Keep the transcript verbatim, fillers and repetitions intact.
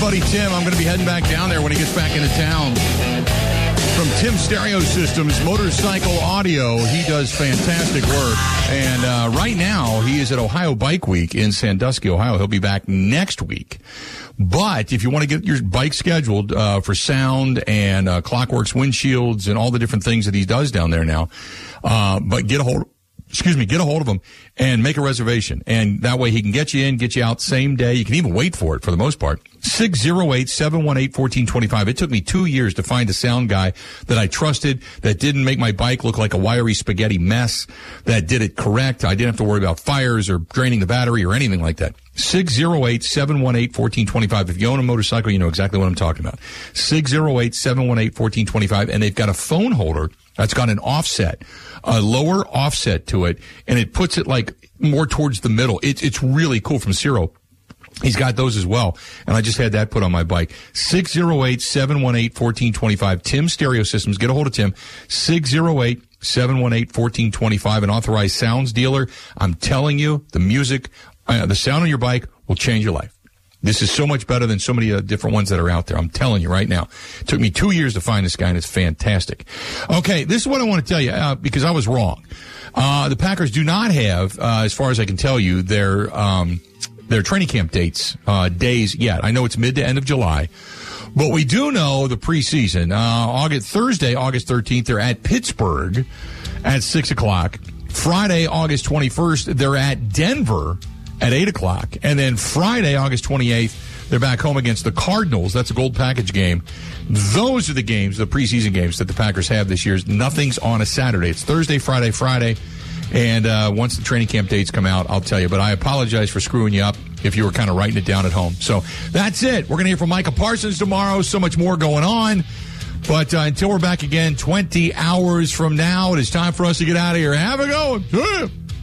buddy Tim. I'm going to be heading back down there when he gets back into town. From Tim Stereo Systems, Motorcycle Audio, he does fantastic work. And uh, right now, he is at Ohio Bike Week in Sandusky, Ohio. He'll be back next week. But if you want to get your bike scheduled uh, for sound and uh, Clockworks windshields and all the different things that he does down there now, uh, but get a hold Excuse me, get a hold of him and make a reservation. And that way he can get you in, get you out same day. You can even wait for it for the most part. six oh eight, seven one eight, one four two five. It took me two years to find a sound guy that I trusted, that didn't make my bike look like a wiry spaghetti mess, that did it correct. I didn't have to worry about fires or draining the battery or anything like that. six oh eight, seven one eight, one four two five. If you own a motorcycle, you know exactly what I'm talking about. six oh eight, seven one eight, one four two five. And they've got a phone holder that's got an offset, a lower offset to it, and it puts it like more towards the middle. It's it's really cool from Ciro. He's got those as well, and I just had that put on my bike. six oh eight, seven one eight, one four two five. Tim Stereo Systems. Get a hold of Tim. six oh eight, seven one eight, one four two five. An authorized sounds dealer. I'm telling you, the music, uh, the sound on your bike will change your life. This is so much better than so many uh, different ones that are out there. I'm telling you right now. It took me two years to find this guy, and it's fantastic. Okay, this is what I want to tell you, uh, because I was wrong. Uh, the Packers do not have, uh, as far as I can tell you, their um, their training camp dates, uh, days yet. I know it's mid to end of July. But we do know the preseason. Uh, August, Thursday, August thirteenth, they're at Pittsburgh at six o'clock. Friday, August twenty-first, they're at Denver at eight o'clock. And then Friday, August twenty-eighth, they're back home against the Cardinals. That's a gold package game. Those are the games, the preseason games that the Packers have this year. Nothing's on a Saturday. It's Thursday, Friday, Friday. And uh, once the training camp dates come out, I'll tell you. But I apologize for screwing you up if you were kind of writing it down at home. So that's it. We're going to hear from Micah Parsons tomorrow. So much more going on. But uh, until we're back again twenty hours from now, it is time for us to get out of here. Have a go.